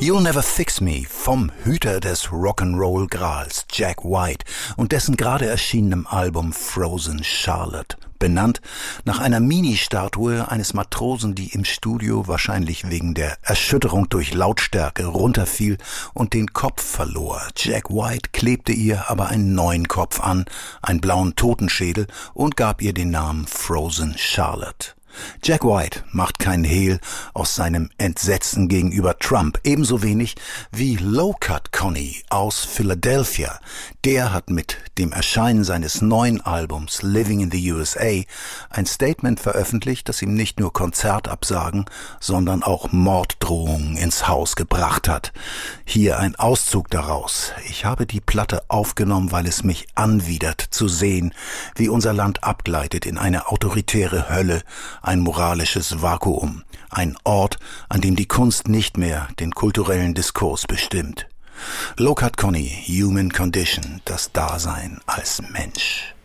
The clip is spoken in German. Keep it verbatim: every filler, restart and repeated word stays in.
You'll Never Fix Me vom Hüter des Rock'n'Roll Grals Jack White und dessen gerade erschienenem Album Frozen Charlotte, benannt nach einer Mini-Statue eines Matrosen, die im Studio wahrscheinlich wegen der Erschütterung durch Lautstärke runterfiel und den Kopf verlor. Jack White klebte ihr aber einen neuen Kopf an, einen blauen Totenschädel, und gab ihr den Namen Frozen Charlotte. Jack White macht keinen Hehl aus seinem Entsetzen gegenüber Trump, ebenso wenig wie Low Cut Connie aus Philadelphia. Der hat mit dem Erscheinen seines neuen Albums Living in the U S A ein Statement veröffentlicht, das ihm nicht nur Konzertabsagen, sondern auch Morddrohungen ins Haus gebracht hat. Hier ein Auszug daraus. Ich habe die Platte aufgenommen, weil es mich anwidert zu sehen, wie unser Land abgleitet in eine autoritäre Hölle, ein moralisches Vakuum, ein Ort, an dem die Kunst nicht mehr den kulturellen Diskurs bestimmt. Low Cut Connie, Human Condition, das Dasein als Mensch.